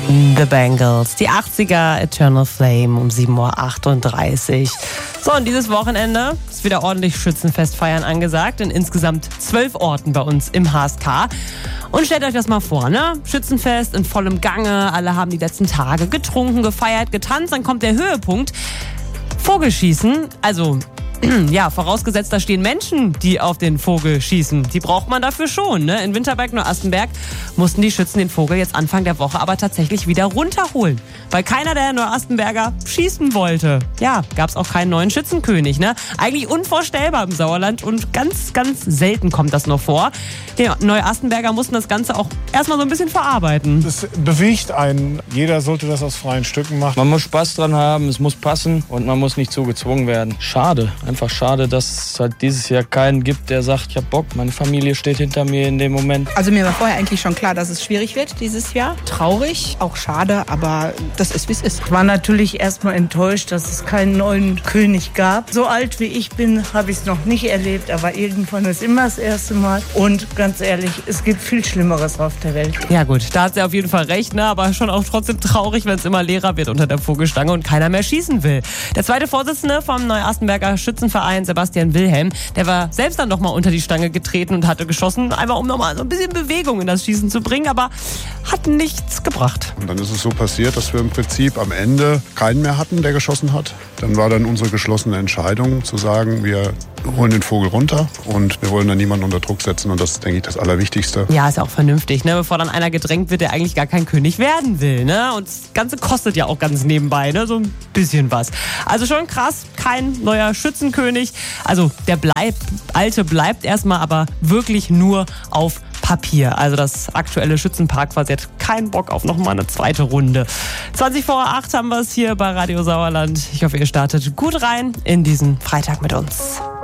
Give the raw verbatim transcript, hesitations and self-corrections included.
The Bangles, die achtziger, Eternal Flame um sieben Uhr achtunddreißig. So, und dieses Wochenende ist wieder ordentlich Schützenfest feiern angesagt, in insgesamt zwölf Orten bei uns im H S K. Und stellt euch das mal vor, ne? Schützenfest in vollem Gange, alle haben die letzten Tage getrunken, gefeiert, getanzt, dann kommt der Höhepunkt. Vogelschießen, also ja, vorausgesetzt, da stehen Menschen, die auf den Vogel schießen. Die braucht man dafür schon, ne? In Winterberg, Neuastenberg mussten die Schützen den Vogel jetzt Anfang der Woche aber tatsächlich wieder runterholen. Weil keiner der Neuastenberger schießen wollte. Ja, gab's auch keinen neuen Schützenkönig, ne? Eigentlich unvorstellbar im Sauerland und ganz, ganz selten kommt das noch vor. Die Neuastenberger mussten das Ganze auch erstmal so ein bisschen verarbeiten. Das bewegt einen. Jeder sollte das aus freien Stücken machen. Man muss Spaß dran haben, es muss passen und man muss nicht so gezwungen werden. Schade. Einfach schade, dass es halt dieses Jahr keinen gibt, der sagt, ich hab Bock, meine Familie steht hinter mir in dem Moment. Also mir war vorher eigentlich schon klar, dass es schwierig wird dieses Jahr. Traurig, auch schade, aber das ist, wie es ist. Ich war natürlich erstmal enttäuscht, dass es keinen neuen König gab. So alt wie ich bin, habe ich es noch nicht erlebt, aber irgendwann ist immer das erste Mal. Und ganz ehrlich, es gibt viel Schlimmeres auf der Welt. Ja gut, da hat sie auf jeden Fall recht, ne? Aber schon auch trotzdem traurig, wenn es immer leerer wird unter der Vogelstange und keiner mehr schießen will. Der zweite Vorsitzende vom Neuastenberger Schützenverein, Sebastian Wilhelm, der war selbst dann nochmal unter die Stange getreten und hatte geschossen, einfach um nochmal so ein bisschen Bewegung in das Schießen zu bringen, aber hat nichts gebracht. Und dann ist es so passiert, dass wir im Prinzip am Ende keinen mehr hatten, der geschossen hat. Dann war dann unsere geschlossene Entscheidung zu sagen, wir holen den Vogel runter und wir wollen dann niemanden unter Druck setzen und das ist, denke ich, das Allerwichtigste. Ja, ist auch vernünftig, ne? Bevor dann einer gedrängt wird, der eigentlich gar kein König werden will, ne? Und das Ganze kostet ja auch ganz nebenbei, ne? So ein bisschen was. Also schon krass, kein neuer Schützenkönig. Also der bleibt, alte bleibt erstmal, aber wirklich nur auf Papier. Also das aktuelle Schützenparkquartett hat keinen Bock auf nochmal eine zweite Runde. zwanzig vor acht haben wir es hier bei Radio Sauerland. Ich hoffe, ihr startet gut rein in diesen Freitag mit uns.